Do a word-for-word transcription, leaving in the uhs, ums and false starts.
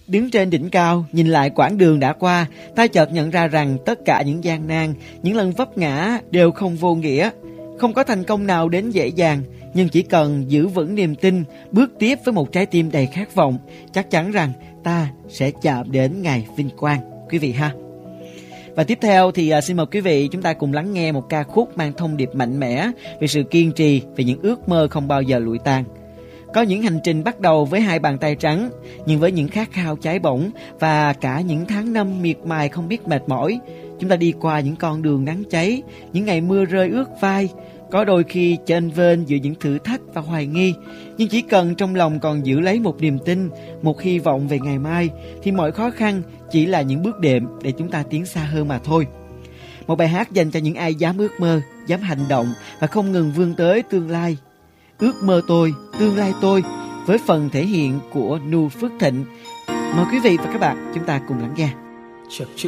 Đứng trên đỉnh cao, nhìn lại quãng đường đã qua, ta chợt nhận ra rằng tất cả những gian nan, những lần vấp ngã đều không vô nghĩa. Không có thành công nào đến dễ dàng, nhưng chỉ cần giữ vững niềm tin, bước tiếp với một trái tim đầy khát vọng, chắc chắn rằng ta sẽ chạm đến ngày vinh quang, quý vị ha. Và tiếp theo thì xin mời quý vị chúng ta cùng lắng nghe một ca khúc mang thông điệp mạnh mẽ về sự kiên trì, về những ước mơ không bao giờ lụi tàn. Có những hành trình bắt đầu với hai bàn tay trắng, nhưng với những khát khao cháy bỏng và cả những tháng năm miệt mài không biết mệt mỏi, chúng ta đi qua những con đường nắng cháy, những ngày mưa rơi ướt vai, có đôi khi chênh vênh giữa những thử thách và hoài nghi, nhưng chỉ cần trong lòng còn giữ lấy một niềm tin, một hy vọng về ngày mai, thì mọi khó khăn chỉ là những bước đệm để chúng ta tiến xa hơn mà thôi. Một bài hát dành cho những ai dám ước mơ, dám hành động và không ngừng vươn tới tương lai. Ước mơ tôi, tương lai tôi, với phần thể hiện của Nu Phước Thịnh. Mời quý vị và các bạn chúng ta cùng lắng nghe. Chập chững